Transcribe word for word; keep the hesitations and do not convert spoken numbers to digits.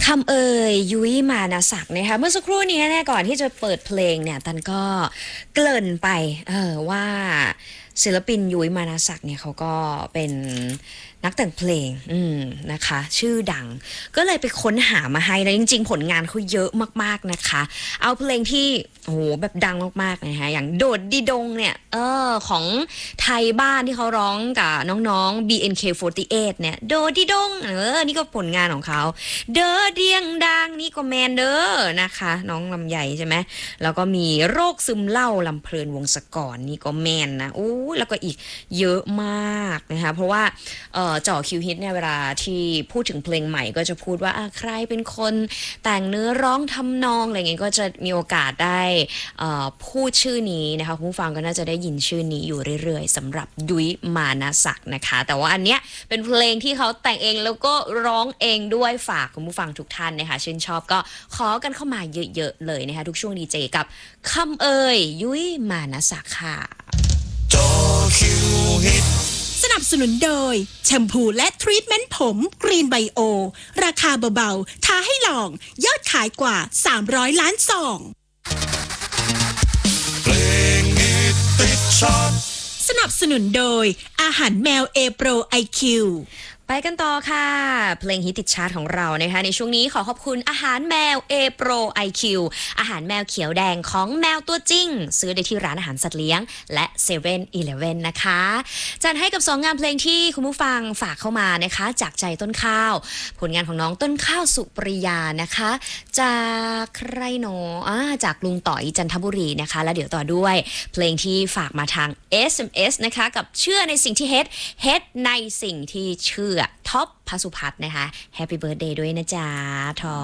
คำเอ่ยยุ้ยมานาศักดิ์นะคะเมื่อสักครู่นี้เนี่ยก่อนที่จะเปิดเพลงเนี่ยตันก็เกริ่นไปเออว่าศิลปินยุ้ยมานาศักดิ์เนี่ยเขาก็เป็นนักแต่งเพลงอืมนะคะชื่อดังก็เลยไปค้นหามาให้แล้วจริงๆผลงานเขาเยอะมากๆนะคะเอาเพลงที่โอ้โหแบบดังมากๆนะคะอย่างโดดดีดงเนี่ยเออของไทยบ้านที่เขาร้องกับน้องๆ บี เอ็น เค สี่สิบแปด เนี่ยโดดดีดงเออนี่ก็ผลงานของเขาเด้อเดียงดังนี่ก็แมนเด้อนะคะน้องลำไยใช่ไหมแล้วก็มีโรคซึมเหล้าลำเพลินวงศกรนี่ก็แมนนะอู้แล้วก็อีกเยอะมากนะคะเพราะว่าเออจ่อคิวฮิตเนี่ยเวลาที่พูดถึงเพลงใหม่ก็จะพูดว่าใครเป็นคนแต่งเนื้อร้องทำนองอะไรเงี้ยก็จะมีโอกาสได้พูดชื่อนี้นะคะคุณผู้ฟังก็น่าจะได้ยินชื่อนี้อยู่เรื่อยๆสำหรับยุ้ยมานาศักดิ์นะคะแต่ว่าอันเนี้ยเป็นเพลงที่เขาแต่งเองแล้วก็ร้องเองด้วยฝากคุณผู้ฟังทุกท่านนะคะชื่นชอบก็ขอกันเข้ามาเยอะๆเลยนะคะทุกช่วงดีเจกับคำเอ่ยยุ้ยมานาศักดิ์ค่ะจอคิวฮิตสนับสนุนโดยแชมพูและทรีทเมนต์ผมกรีนไบโอราคาเบาๆท้าให้ลองยอดขายกว่าสามร้อยล้านซองเพลงฮิตติดชาร์ตสนับสนุนโดยอาหารแมวเอโปรไอคิวไปกันต่อค่ะเพลงฮิตติดชาร์ตของเรานะคะในช่วงนี้ขอขอบคุณอาหารแมว A Pro ไอ คิว อาหารแมวเขียวแดงของแมวตัวจริงซื้อได้ที่ร้านอาหารสัตว์เลี้ยงและเซเว่นอีเลฟเว่นนะคะจัดให้กับสองงานเพลงที่คุณผู้ฟังฝากเข้ามานะคะจากใจต้นข้าวผลงานของน้องต้นข้าวสุปริยานะคะจากใครหนออ่าจากลุงต่อยจันทบุรีนะคะแล้วเดี๋ยวต่อด้วยเพลงที่ฝากมาทาง เอส เอ็ม เอส นะคะกับเชื่อในสิ่งที่เฮ็ดเฮ็ดในสิ่งที่เชื่อท็อปพสุพัฒน์นะคะแฮปปี้เบิร์ธเดย์ด้วยนะจ๊ะท็อป